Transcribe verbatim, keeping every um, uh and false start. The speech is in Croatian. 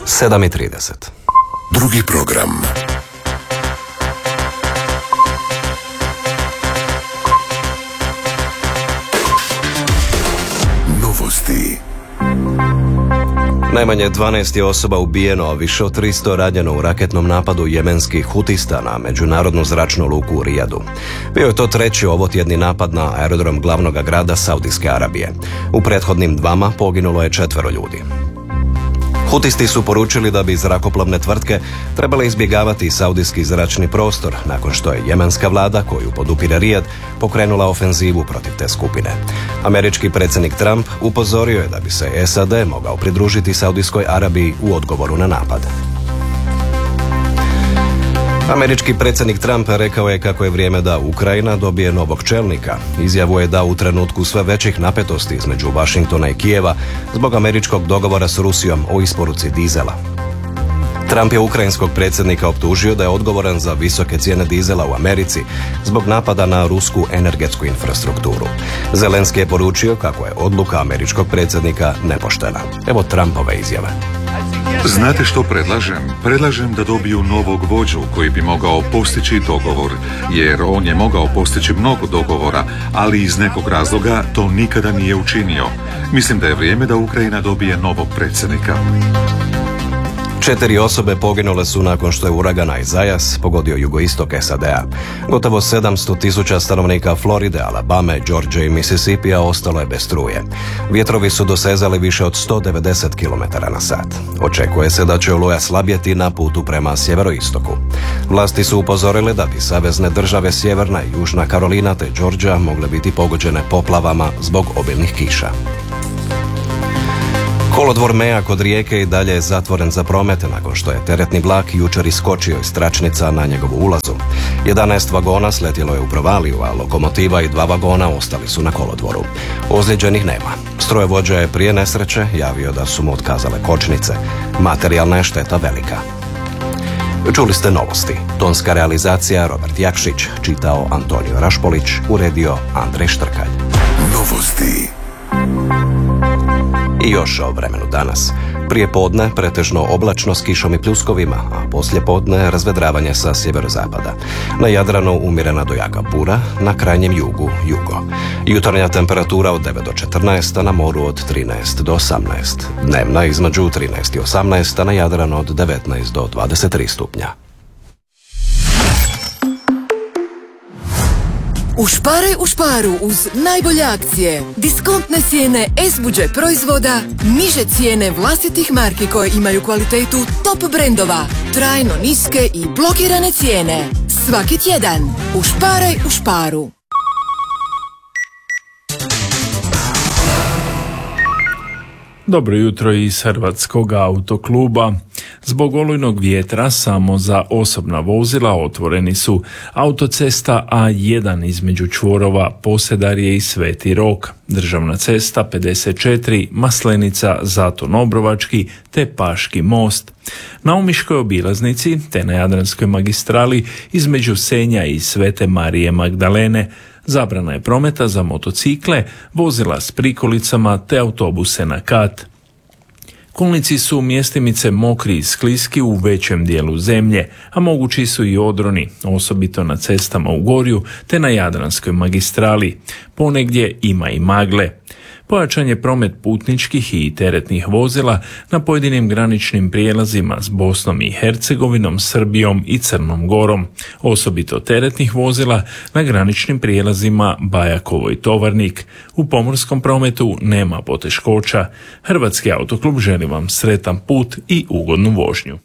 sedam i trideset. Drugi program. Novosti. Najmanje dvanaest je osoba ubijeno, a više od tristo ranjeno u raketnom napadu jemenskih Hutista na međunarodnu zračnu luku u Rijadu. Bio je to treći ovotjedni napad na aerodrom glavnog grada Saudijske Arabije. U prethodnim dvama poginulo je četvero ljudi. Hutisti su poručili da bi zrakoplovne tvrtke trebale izbjegavati saudijski zračni prostor nakon što je jemenska vlada, koju podupire Rijad, pokrenula ofenzivu protiv te skupine. Američki predsjednik Trump upozorio je da bi se S A D mogao pridružiti Saudijskoj Arabiji u odgovoru na napad. Američki predsjednik Trump rekao je kako je vrijeme da Ukrajina dobije novog čelnika. Izjavu je dao u trenutku sve većih napetosti između Washingtona i Kijeva zbog američkog dogovora s Rusijom o isporuci dizela. Trump je ukrajinskog predsjednika optužio da je odgovoran za visoke cijene dizela u Americi zbog napada na rusku energetsku infrastrukturu. Zelenski je poručio kako je odluka američkog predsjednika nepoštena. Evo Trumpove izjave. Znate što predlažem? Predlažem da dobiju novog vođu koji bi mogao postići dogovor, jer on je mogao postići mnogo dogovora, ali iz nekog razloga to nikada nije učinio. Mislim da je vrijeme da Ukrajina dobije novog predsjednika. Četiri osobe poginule su nakon što je uragan Isaias pogodio jugoistok S A D-a. Gotovo sedamsto tisuća stanovnika Floride, Alabame, Georgije i Mississippija ostalo je bez struje. Vjetrovi su dosezali više od sto devedeset kilometara na sat. Očekuje se da će oluja slabjeti na putu prema sjeveroistoku. Vlasti su upozorile da bi savezne države Sjeverna i Južna Karolina te Georgia mogle biti pogođene poplavama zbog obilnih kiša. Kolodvor Meja kod Rijeke i dalje je zatvoren za promet nakon što je teretni vlak jučer iskočio iz tračnica na njegovu ulazu. jedanaest vagona sletjelo je u provaliju, a lokomotiva i dva vagona ostali su na kolodvoru. Ozlijeđenih nema. Strojovođa je prije nesreće javio da su mu otkazale kočnice. Materijalna je šteta velika. Čuli ste novosti. Tonska realizacija Robert Jakšić, čitao Antonio Rašpolić, uredio Andrej Štrkalj. Novosti. I još o vremenu danas. Prije podne pretežno oblačno s kišom i pljuskovima, a poslije podne razvedravanje sa sjeverozapada. Na Jadranu umjerena do jaka bura, na krajnjem jugu jugo. Jutarnja temperatura od devet do četrnaest, a na moru od trinaest do osamnaest. Dnevna između trinaest i osamnaest, a na Jadranu od devetnaest do dvadeset tri stupnja. Ušparaj u šparu uz najbolje akcije. Diskontne cijene S budžet proizvoda, niže cijene vlastitih marki koje imaju kvalitetu top brendova, trajno niske i blokirane cijene. Svaki tjedan. Ušparaj u šparu. Dobro jutro iz Hrvatskog autokluba. Zbog olujnog vjetra samo za osobna vozila otvoreni su autocesta A jedan između čvorova Posedarje i Sveti Rok, državna cesta pedeset četiri Maslenica, Zaton Obrovački te Paški most. Na Omiškoj obilaznici te na Jadranskoj magistrali između Senja i Svete Marije Magdalene zabrana je prometa za motocikle, vozila s prikolicama te autobuse na kat. Kolnici su mjestimice mokri i skliski u većem dijelu zemlje, a mogući su i odroni, osobito na cestama u Gorju te na Jadranskoj magistrali. Ponegdje ima i magle. Pojačan je promet putničkih i teretnih vozila na pojedinim graničnim prijelazima s Bosnom i Hercegovinom, Srbijom i Crnom Gorom, osobito teretnih vozila na graničnim prijelazima Bajakovo i Tovarnik. U pomorskom prometu nema poteškoća. Hrvatski autoklub želi vam sretan put i ugodnu vožnju.